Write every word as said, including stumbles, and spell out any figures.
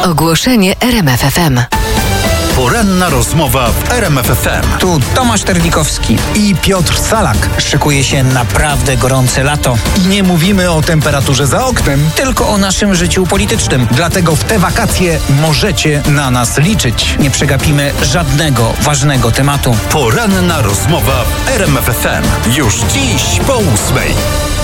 Ogłoszenie R M F F M. Poranna rozmowa w R M F F M. Tu Tomasz Terlikowski i Piotr Salak. Szykuje się naprawdę gorące lato. I nie mówimy o temperaturze za oknem, Tylko o naszym życiu politycznym. dlatego w te wakacje możecie na nas liczyć. Nie przegapimy żadnego ważnego tematu. Poranna rozmowa w R M F F M. Już dziś po ósmej.